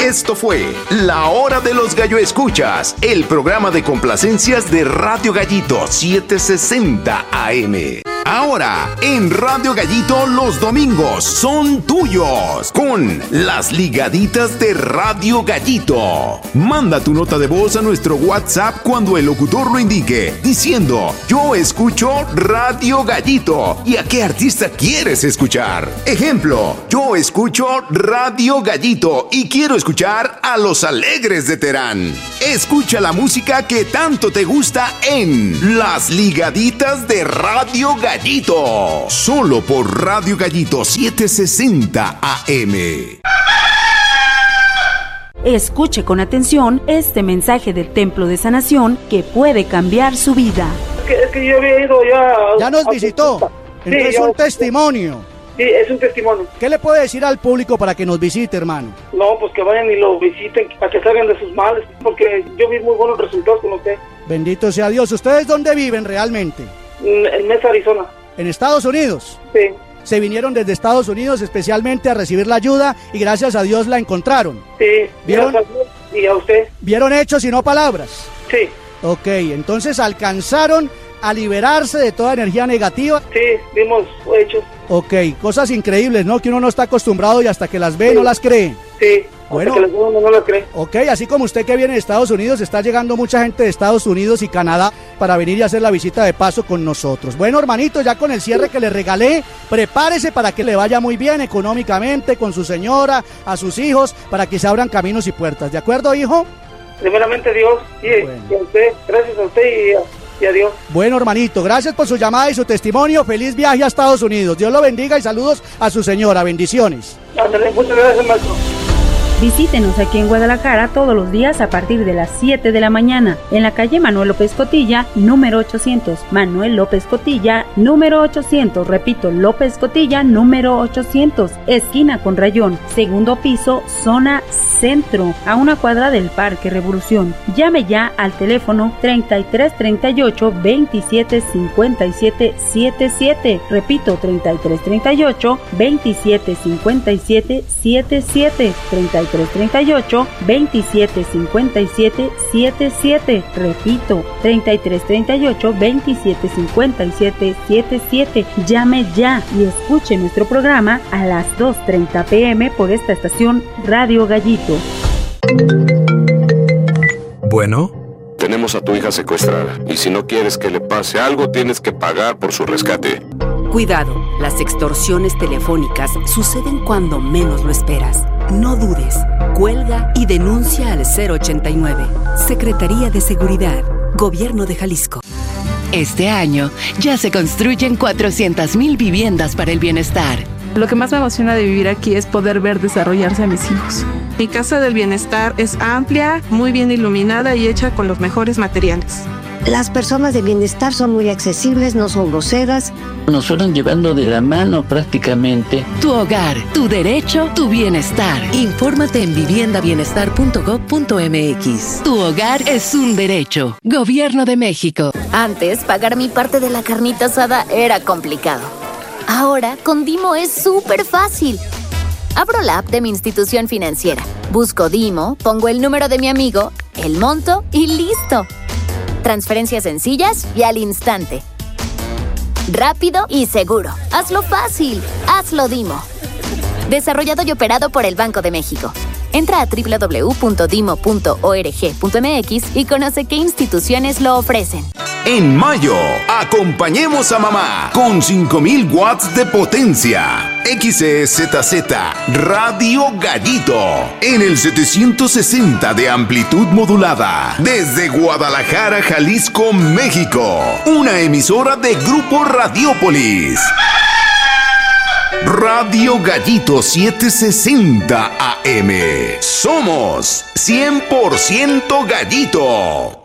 Esto fue La Hora de los Gallo Escuchas, el programa de complacencias de Radio Gallito 760 AM. Ahora, en Radio Gallito los domingos son tuyos, con las ligaditas de Radio Gallito. Manda tu nota de voz a nuestro WhatsApp cuando el locutor lo indique, diciendo: yo escucho Radio Gallito. ¿Y a qué artista quieres escuchar? Ejemplo: yo escucho Radio Gallito y quiero escuchar a Los Alegres de Terán. Escucha la música que tanto te gusta en Las Ligaditas de Radio Gallito. Solo por Radio Gallito 760 AM. Escuche con atención este mensaje del Templo de Sanación que puede cambiar su vida. Es que yo había ido ya... Ya nos visitó. Entonces es un testimonio. Sí, es un testimonio. ¿Qué le puede decir al público para que nos visite, hermano? No, pues que vayan y lo visiten, para que salgan de sus males, porque yo vi muy buenos resultados con usted. Bendito sea Dios. ¿Ustedes dónde viven realmente? En Mesa, Arizona. ¿En Estados Unidos? Sí. Se vinieron desde Estados Unidos especialmente a recibir la ayuda y gracias a Dios la encontraron. Sí. ¿Vieron? Y a usted. ¿Vieron hechos y no palabras? Sí. Ok, entonces alcanzaron a liberarse de toda energía negativa. Sí, vimos hechos. Ok, cosas increíbles, ¿no? Que uno no está acostumbrado y hasta que las ve no las cree. Sí, bueno, hasta que las ve uno no las cree. Ok, así como usted que viene de Estados Unidos, está llegando mucha gente de Estados Unidos y Canadá para venir y hacer la visita de paso con nosotros. Bueno, hermanito, ya con el cierre que le regalé, prepárese para que le vaya muy bien económicamente, con su señora, a sus hijos, para que se abran caminos y puertas. ¿De acuerdo, hijo? Primeramente Dios, bueno. Y a usted, gracias a usted y a Dios. Bueno, hermanito, gracias por su llamada y su testimonio. Feliz viaje a Estados Unidos. Dios lo bendiga y saludos a su señora. Bendiciones. Ándale, muchas gracias, maestro. Visítenos aquí en Guadalajara todos los días a partir de las 7 de la mañana, en la calle Manuel López Cotilla, número 800. Manuel López Cotilla, número 800. Repito, López Cotilla, número 800. Esquina con Rayón, segundo piso, zona centro, a una cuadra del Parque Revolución. Llame ya al teléfono 3338 27 57 77. Repito, 3338 27 57 77. 3338 27 57 77. Repito, 3338 27 57 77. Llame ya y escuche nuestro programa a las 2:30 p.m. por esta estación Radio Gallito. Bueno. Tenemos a tu hija secuestrada y si no quieres que le pase algo, tienes que pagar por su rescate. Cuidado, las extorsiones telefónicas suceden cuando menos lo esperas. No dudes, cuelga y denuncia al 089. Secretaría de Seguridad, Gobierno de Jalisco. Este año ya se construyen 400,000 viviendas para el bienestar. Lo que más me emociona de vivir aquí es poder ver desarrollarse a mis hijos. Mi casa del bienestar es amplia, muy bien iluminada y hecha con los mejores materiales. Las personas de bienestar son muy accesibles, no son groseras. Nos fueron llevando de la mano prácticamente. Tu hogar, tu derecho, tu bienestar. Infórmate en viviendabienestar.gov.mx. Tu hogar es un derecho. Gobierno de México. Antes, pagar mi parte de la carnita asada era complicado. Ahora, con Dimo es súper fácil. Abro la app de mi institución financiera, busco Dimo, pongo el número de mi amigo, el monto y ¡listo! Transferencias sencillas y al instante. Rápido y seguro. Hazlo fácil. Hazlo Dimo. Desarrollado y operado por el Banco de México. Entra a www.dimo.org.mx y conoce qué instituciones lo ofrecen. En mayo, acompañemos a mamá con 5,000 watts de potencia. XEZZ Radio Gallito en el 760 de amplitud modulada desde Guadalajara, Jalisco, México. Una emisora de Grupo Radiópolis. Radio Gallito 760 AM. Somos 100% Gallito.